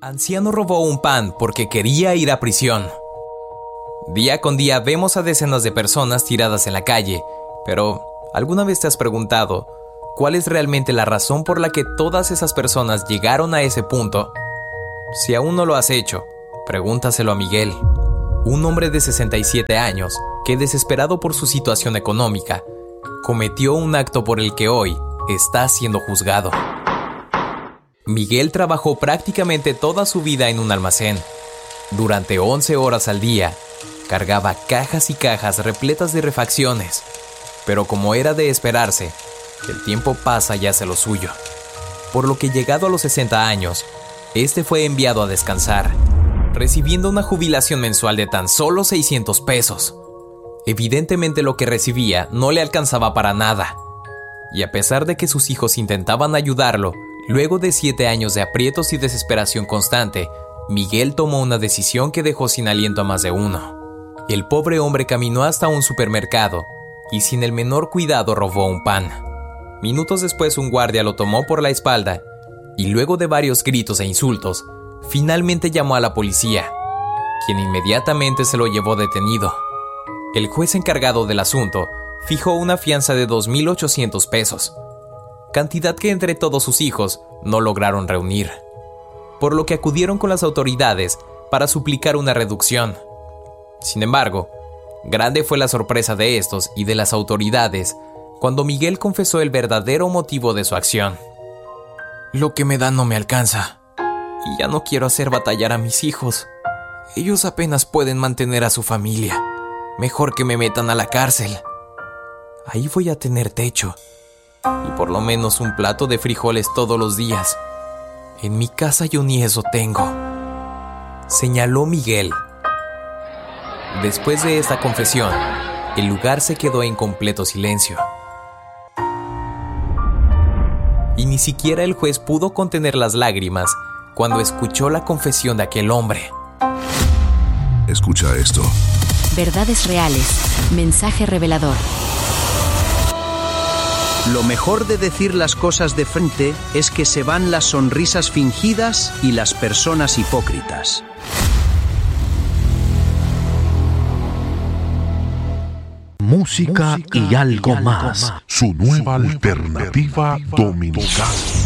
Anciano robó un pan porque quería ir a prisión. Día con día vemos a decenas de personas tiradas en la calle, pero ¿alguna vez te has preguntado cuál es realmente la razón por la que todas esas personas llegaron a ese punto? Si aún no lo has hecho, pregúntaselo a Miguel, un hombre de 67 años que, desesperado por su situación económica, cometió un acto por el que hoy está siendo juzgado. Miguel trabajó prácticamente toda su vida en un almacén. Durante 11 horas al día, cargaba cajas y cajas repletas de refacciones. Pero como era de esperarse, el tiempo pasa y hace lo suyo. Por lo que, llegado a los 60 años, este fue enviado a descansar, recibiendo una jubilación mensual de tan solo 600 pesos. Evidentemente lo que recibía no le alcanzaba para nada. Y a pesar de que sus hijos intentaban ayudarlo, luego de 7 años de aprietos y desesperación constante, Miguel tomó una decisión que dejó sin aliento a más de uno. El pobre hombre caminó hasta un supermercado y, sin el menor cuidado, robó un pan. Minutos después, un guardia lo tomó por la espalda y, luego de varios gritos e insultos, finalmente llamó a la policía, quien inmediatamente se lo llevó detenido. El juez encargado del asunto fijó una fianza de 2,800 pesos, cantidad que entre todos sus hijos no lograron reunir, por lo que acudieron con las autoridades para suplicar una reducción. Sin embargo, grande fue la sorpresa de estos y de las autoridades cuando Miguel confesó el verdadero motivo de su acción. Lo que me dan no me alcanza, y ya no quiero hacer batallar a mis hijos. Ellos apenas pueden mantener a su familia. Mejor que me metan a la cárcel. Ahí voy a tener techo y por lo menos un plato de frijoles todos los días. En mi casa yo ni eso tengo, señaló Miguel. Después de esta confesión, el lugar se quedó en completo silencio. Y ni siquiera el juez pudo contener las lágrimas cuando escuchó la confesión de aquel hombre. Escucha esto. Verdades reales. Mensaje revelador. Lo mejor de decir las cosas de frente es que se van las sonrisas fingidas y las personas hipócritas. Música y algo más. Su nueva alternativa dominical.